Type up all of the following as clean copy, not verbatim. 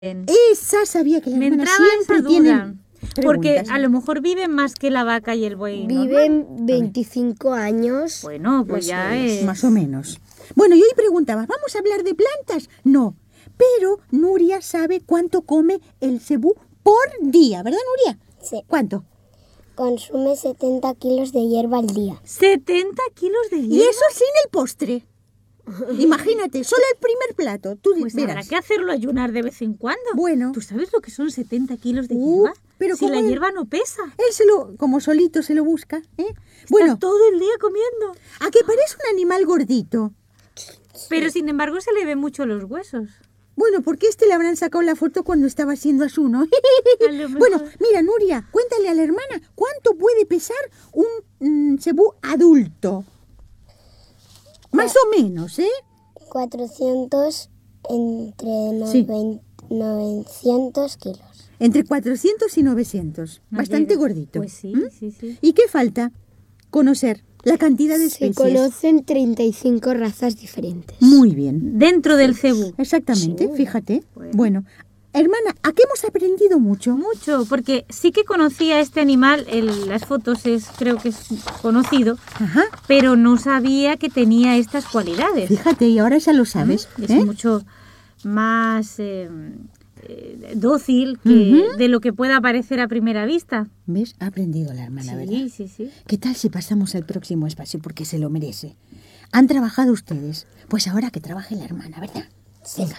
Esa sabía que la Me hermana entraba siempre esa duda. tienen Porque preguntas. a lo mejor viven más que la vaca y el buey normal. Viven 25 años. Bueno, pues ya es... Más o menos. Bueno, y hoy preguntabas, ¿vamos a hablar de plantas? No, pero Nuria sabe cuánto come el cebú por día, ¿verdad, Nuria? Sí. ¿Cuánto? Consume 70 kilos de hierba al día. 70 kilos de Y hierba. eso sin el postre. Imagínate, solo el primer plato. Tú Pues habrá verás. que hacerlo ayunar de vez en cuando. Bueno. ¿Tú sabes lo que son 70 kilos de hierba? pero si ¿cómo la él? hierba no pesa. Él como solito se lo busca, ¿eh? Está Bueno, todo el día comiendo. ¿a qué parece un animal gordito? Pero sin embargo se le ven mucho los huesos. Bueno, porque le habrán sacado la foto cuando estaba haciendo ayuno. A lo mejor. Bueno, mira, Nuria, cuéntale a la hermana cuánto puede pesar un cebú adulto. Más o menos, ¿eh? 400 entre Sí. 900 kilos. Entre 400 y 900. No Bastante llega. gordito. Pues sí, ¿Mm? sí. ¿Y qué falta? Conocer la cantidad de Se especies. conocen 35 razas diferentes. Muy bien. Dentro del cebú. Exactamente, Sí. fíjate. Bueno. Bueno, hermana, aquí hemos aprendido mucho. Mucho, porque sí que conocía este animal, en las fotos creo que es conocido, Ajá. pero no sabía que tenía estas cualidades. Fíjate, y ahora ya lo sabes. Es ¿eh? mucho más dócil que de lo que pueda parecer a primera vista. ¿Ves? Ha aprendido la hermana, ¿verdad? Sí. ¿Qué tal si pasamos al próximo espacio? Porque se lo merece. Han trabajado ustedes. Pues ahora que trabaje la hermana, ¿verdad? Venga.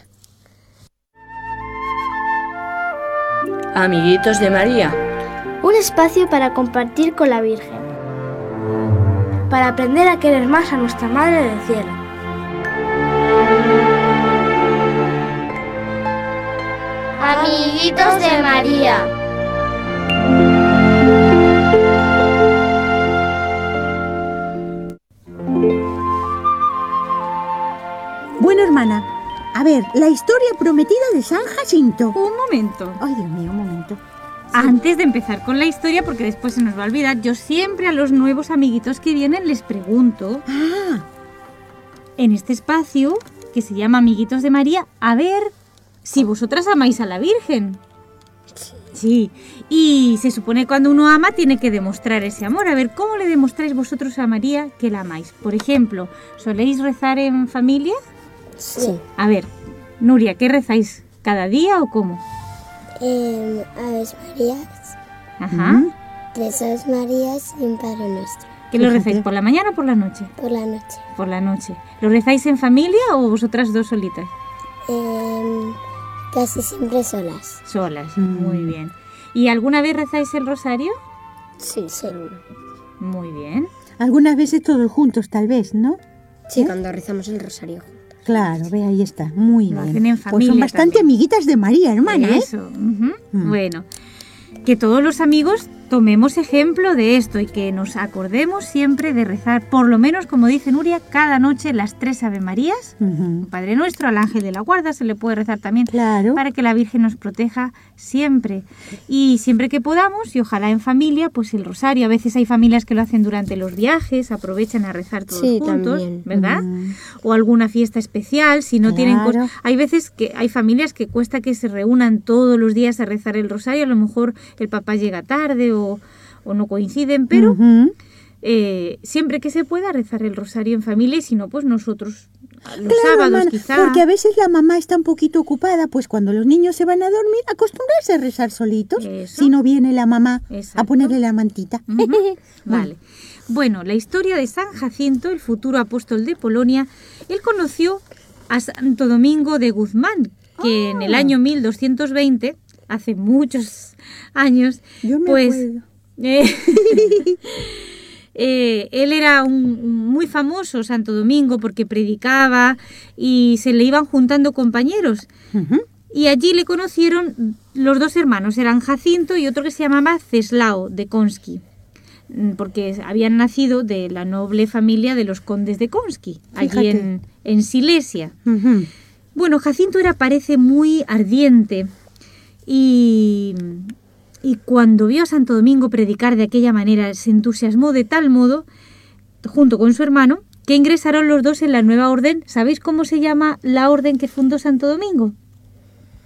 Amiguitos de María. Un espacio para compartir con la Virgen, para aprender a querer más a nuestra Madre del Cielo. Amiguitos de María. Bueno, hermana, a ver, la historia prometida de San Jacinto. Un momento. Ay, Dios mío, un momento. Antes de empezar con la historia, porque después se nos va a olvidar, yo siempre a los nuevos amiguitos que vienen les pregunto, Ah, en este espacio, que se llama Amiguitos de María, a ver si vosotras amáis a la Virgen. Sí, y se supone que cuando uno ama tiene que demostrar ese amor. A ver, ¿cómo le demostráis vosotros a María que la amáis? Por ejemplo, ¿soléis rezar en familia? Sí. A ver, Nuria, ¿qué rezáis? ¿Cada día o cómo? Aves Marías, Ajá. 3 Aves Marías y un Padre Nuestro. ¿Qué lo Fíjate. rezáis? ¿Por la mañana o por la noche? Por la noche. Por la noche. ¿Lo rezáis en familia o vosotras dos solitas? Casi siempre solas. Solas, muy bien. ¿Y alguna vez rezáis el rosario? Sí, seguro. Muy bien. algunas veces todos juntos, tal vez, ¿no? Sí, cuando rezamos el rosario. Claro, ve, ahí está. Muy Lo bien. hacen en Pues son familia bastante también. amiguitas de María, hermana, ¿eh? Eso. Bueno, que todos los amigos tomemos ejemplo de esto y que nos acordemos siempre de rezar, por lo menos, como dice Nuria, cada noche las 3 Ave Marías, Ujú. Padre Nuestro, al Ángel de la Guarda, se le puede rezar también, Claro. para que la Virgen nos proteja siempre. Y siempre que podamos, y ojalá en familia, pues el rosario. A veces hay familias que lo hacen durante los viajes, aprovechan a rezar todos Sí, juntos, también. ¿verdad? O alguna fiesta especial, si no tienen... Claro. Hay veces que hay familias que cuesta que se reúnan todos los días a rezar el rosario, a lo mejor el papá llega tarde o no coinciden, pero Ujú. siempre que se pueda rezar el rosario en familia y si no, pues nosotros los Claro, sábados hermana, quizá... porque a veces la mamá está un poquito ocupada, pues cuando los niños se van a dormir, acostumbrarse a rezar solitos, Eso. si no viene la mamá a Exacto. ponerle la mantita. Ujú. Vale. Bueno, la historia de San Jacinto, el futuro apóstol de Polonia, él conoció a Santo Domingo de Guzmán, que en el año 1220, hace muchos años, Yo me pues acuerdo. Él era muy famoso, Santo Domingo, porque predicaba y se le iban juntando compañeros. Ujú. Y allí le conocieron los dos hermanos, eran Jacinto y otro que se llamaba Ceslao de Konski, porque habían nacido de la noble familia de los condes de Konski, allí Fíjate. en Silesia. Ujú. Bueno, Jacinto parece muy ardiente y cuando vio a Santo Domingo predicar de aquella manera se entusiasmó de tal modo, junto con su hermano, que ingresaron los dos en la nueva orden. ¿Sabéis cómo se llama la orden que fundó Santo Domingo?